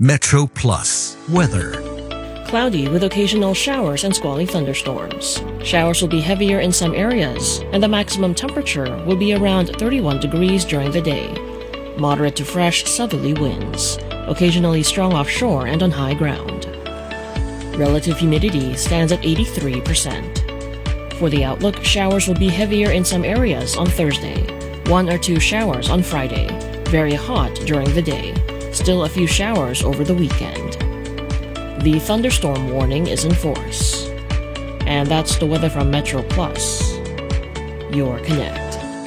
Metro Plus weather. Cloudy with occasional showers and squally thunderstorms. Showers will be heavier in some areas, and the maximum temperature will be around 31 degrees during the day. Moderate to fresh southerly winds, occasionally strong offshore and on high ground. Relative humidity stands at 83%. For the outlook, showers will be heavier in some areas on Thursday. 1 or 2 showers on Friday. Very hot during the day. Still a few showers over the weekend. The thunderstorm warning is in force. And that's the weather from Metro Plus, your Connect.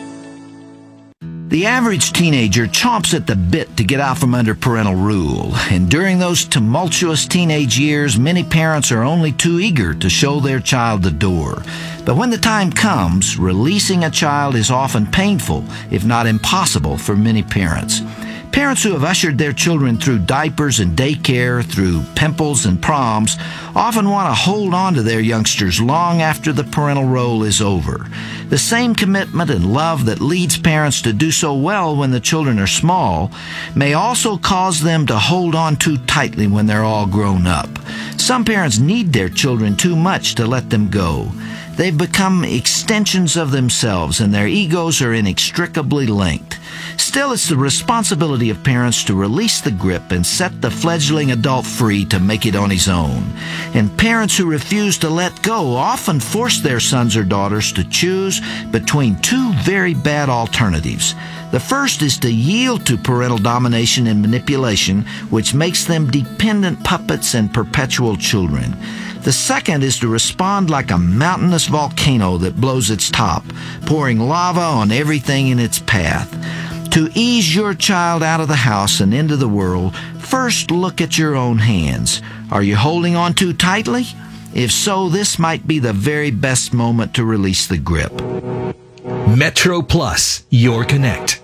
The average teenager chomps at the bit to get out from under parental rule, and during those tumultuous teenage years, many parents are only too eager to show their child the door. But when the time comes, releasing a child is often painful, if not impossible, for many parents. Parents who have ushered their children through diapers and daycare, through pimples and proms, often want to hold on to their youngsters long after the parental role is over. The same commitment and love that leads parents to do so well when the children are small may also cause them to hold on too tightly when they're all grown up. Some parents need their children too much to let them go. They've become extensions of themselves, and their egos are inextricably linked. Still, it's the responsibility of parents to release the grip and set the fledgling adult free to make it on his own. And parents who refuse to let go often force their sons or daughters to choose between two very bad alternatives. The first is to yield to parental domination and manipulation, which makes them dependent puppets and perpetual children. The second is to respond like a mountainous volcano that blows its top, pouring lava on everything in its path. To ease your child out of the house and into the world, first look at your own hands. Are you holding on too tightly? If so, this might be the very best moment to release the grip. Metro Plus, your Connect.